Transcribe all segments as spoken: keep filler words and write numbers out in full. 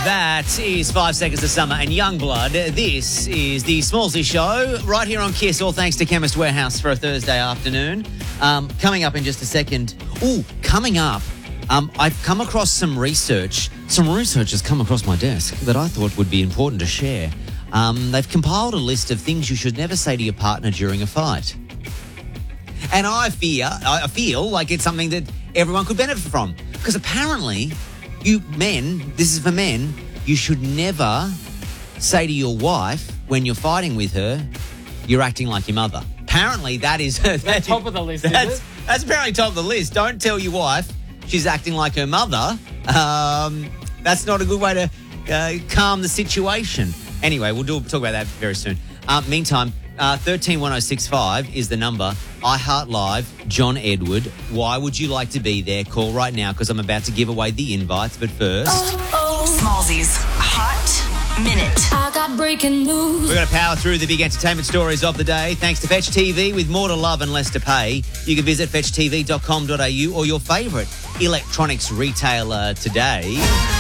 That is Five Seconds of Summer and Youngblood. This is the Smallsy Show right here on Kiss, all thanks to Chemist Warehouse for a Thursday afternoon. Um, coming up in just a second. Ooh, coming up, um, I've come across some research. Some research has come across my desk that I thought would be important to share. Um, they've compiled a list of things you should never say to your partner during a fight. And I fear, I feel like it's something that everyone could benefit from. Because apparently, you men, this is for men, you should never say to your wife when you're fighting with her, you're acting like your mother. Apparently, that is... That's top of the list, that's, is it? That's apparently top of the list. Don't tell your wife she's acting like her mother. Um, that's not a good way to uh, calm the situation. Anyway, we'll do, talk about that very soon. Uh, meantime, uh, thirteen one oh six five is the number. iHeart Live, John Edward. Why would you like to be there? Call right now because I'm about to give away the invites. But first... Oh, oh. Smallsy's Hot Minute. I got breaking news. We're going to power through the big entertainment stories of the day. Thanks to Fetch T V. With more to love and less to pay, you can visit fetch t v dot com dot a u or your favourite electronics retailer today.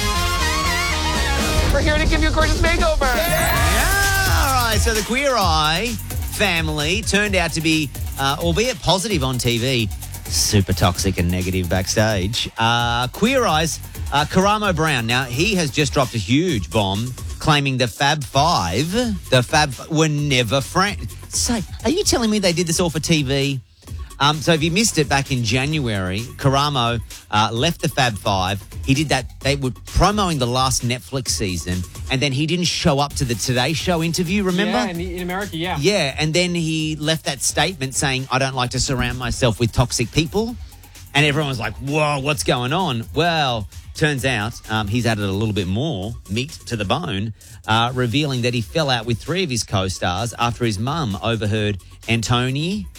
We're here to give you a gorgeous makeover. Yeah, all right. So the Queer Eye family turned out to be, uh, albeit positive on T V, super toxic and negative backstage. Uh, Queer Eye's uh, Karamo Brown. Now, he has just dropped a huge bomb claiming the Fab Five, the Fab, were never friends. So, are you telling me they did this all for T V? Um, so if you missed it back in January, Karamo uh, left the Fab Five. He did that. They were promoting the last Netflix season, and then he didn't show up to the Today Show interview, remember? Yeah, in, the, in America, yeah. Yeah, and then he left that statement saying, I don't like to surround myself with toxic people. And everyone was like, whoa, what's going on? Well, turns out um, he's added a little bit more meat to the bone, uh, revealing that he fell out with three of his co-stars after his mum overheard Antoni